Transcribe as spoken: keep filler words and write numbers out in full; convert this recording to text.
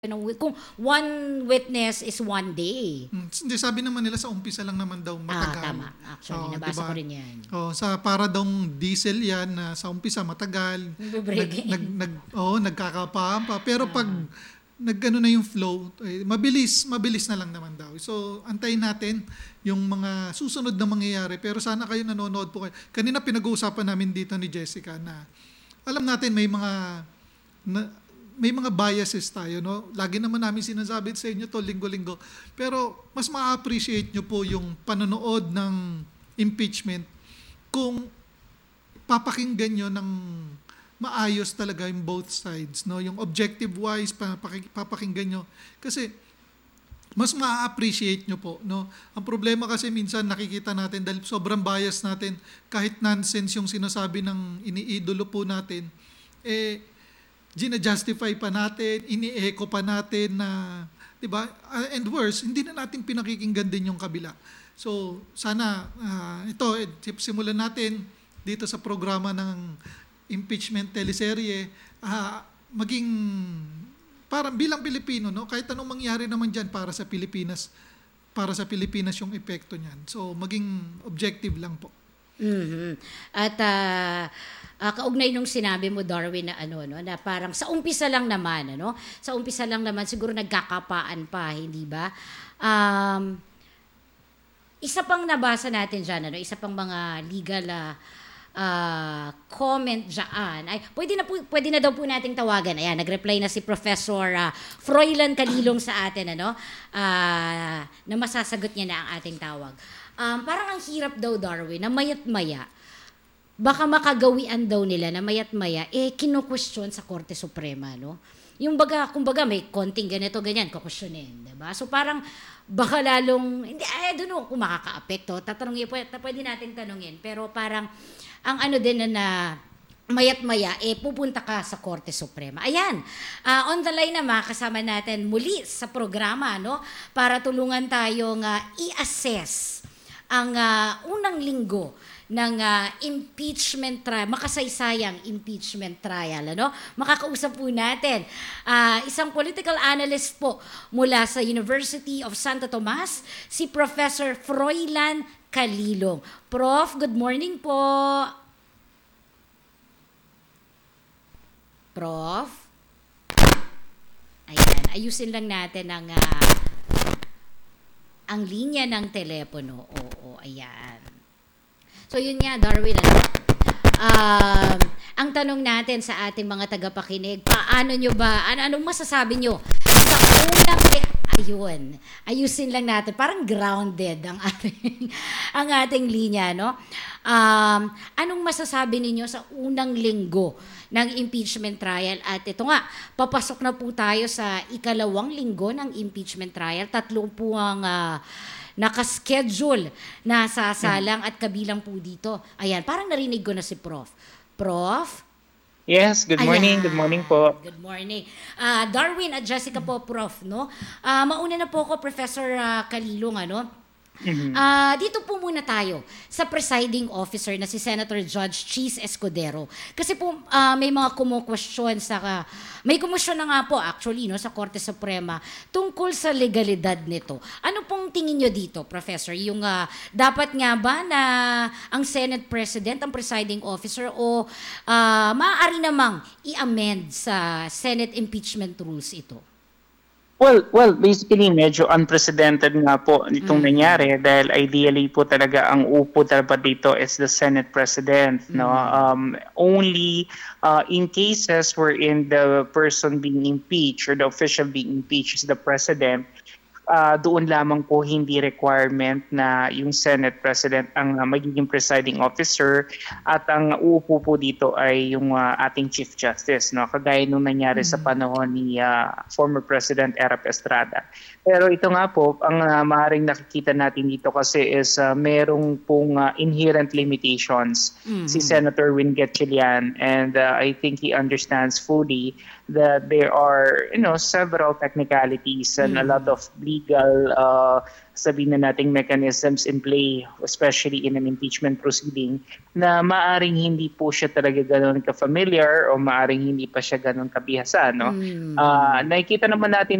Ano, kung one witness is one day. Hmm, hindi, sabi naman nila sa umpisa lang naman daw Ah, matagal. tama. Actually, Oo, nabasa diba? ko rin yan. Oh, sa para daw diesel 'yan na sa umpisa matagal. Nag, Nagbe-break. nag, nag oh, nagkakapampa. Pero pag nagano na yung flow, eh, mabilis, mabilis na lang naman daw. So, antayin natin yung mga susunod na mangyayari. Pero sana kayo nanonood po kayo. Kanina pinag-uusapan namin dito ni Jessica na alam natin may mga na, may mga biases tayo, no? Lagi naman namin sinasabi sa inyo to linggo-linggo. Pero mas ma-appreciate nyo po yung panonood ng impeachment kung papakinggan nyo ng maayos talaga yung both sides, no? Yung objective wise papakinggan nyo. Kasi mas ma-appreciate nyo po, no? Ang problema kasi minsan nakikita natin dahil sobrang bias natin, kahit nonsense yung sinasabi ng iniidolo po natin, eh gina-justify pa natin, ini-echo pa natin na, 'di ba? Uh, and worse, hindi na natin pinakikinggan din yung kabila. So, sana uh, ito eh, simulan natin dito sa programa ng impeachment teleserye, uh, maging parang bilang Pilipino, no? Kahit anong mangyari naman diyan para sa Pilipinas, para sa Pilipinas yung epekto niyan. So, maging objective lang po. Mm-hmm. At uh, uh, kaugnay nung sinabi mo, Darwin, na ano, no, na parang sa umpisa lang naman, ano, sa umpisa lang naman siguro nagkakapaan pa, hindi ba? Um, isa pang nabasa natin diyan, ano, isa pang mga legal uh, uh, comment diyan. Ay, pwede na po, pwede na daw po nating tawagan. Ayan, nag-reply na si Professor uh, Froilan Calilong sa atin, ano, uh, na masasagot niya na ang ating tawag. Um, parang ang hirap daw, Darwin, na mayat-maya, baka makagawian daw nila na mayat-maya, eh, kinu-question sa Korte Suprema, no? Yung baga, kumbaga, may konting ganito, ganyan, kukusyonin, diba? So, parang, baka lalong, hindi, I don't know kung makaka-apekto, tatanungin, pwede, pwede natin tanungin, pero parang, ang ano din na, na mayat-maya, eh, pupunta ka sa Korte Suprema. Ayan, uh, on the line naman, kasama natin muli sa programa, no? Para tulungan tayong uh, i-assess ang uh, unang linggo ng uh, impeachment trial, makasaysayang impeachment trial, ano? Makakausap po natin uh, isang political analyst po mula sa University of Santo Tomas, si Professor Froilan Calilong. Prof, good morning po. Prof? Ayan, ayusin lang natin ang uh, ang linya ng telepono. Oo, ayan. So yun nga, Darwin, ano? Um, ang tanong natin sa ating mga tagapakinig, paano nyo ba, ano, anong masasabi nyo sa unang, eh, ayun, ayusin lang natin, parang grounded ang ating, ang ating linya, no? Um, anong masasabi ninyo sa unang linggo ng impeachment trial? At ito nga, papasok na po tayo sa ikalawang linggo ng impeachment trial. Tatlo po ang uh, nakaschedule na sasalang at kabilang po dito. Ayan, parang narinig ko na si Prof. Prof? Yes, good morning. Ayan. Good morning po. Good morning. Uh, Darwin at Jessica po, Prof, no? Uh, mauna na po ako, Professor uh, Calilong, ano? Mm-hmm. Uh, dito po muna tayo sa presiding officer na si Senator Judge Cheese Escudero. Kasi po uh, may mga kumukwestiyon sa uh, may kumusyon na nga po actually, no, sa Korte Suprema tungkol sa legalidad nito. Ano pong tingin nyo dito, Professor? Yung uh, dapat nga ba na ang Senate President ang presiding officer o uh, maaari namang i-amend sa Senate impeachment rules ito? Well, well, basically medyo unprecedented nga po itong mm-hmm. nangyari dahil ideally po talaga ang upo dapat dito is the Senate President, mm-hmm. no? Um, only uh, in cases wherein the person being impeached or the official being impeached is the President, uh, doon lamang po hindi requirement na yung Senate President ang uh, magiging presiding officer at ang uupo po dito ay yung uh, ating Chief Justice, no? Kagaya nung nangyari mm-hmm. sa panahon ni uh, former President Erap Estrada. Pero ito nga po, ang uh, maaaring nakikita natin dito kasi is uh, merong pong uh, inherent limitations mm-hmm. si Senator Win Gatchalian, and uh, I think he understands fully that there are, you know, several technicalities and a lot of legal, uh, sabihin na nating mechanisms in play, especially in an impeachment proceeding, na maaring hindi po siya talaga gano'n ka-familiar o maaring hindi pa siya gano'n kabihasa, no? Ah, nakikita naman natin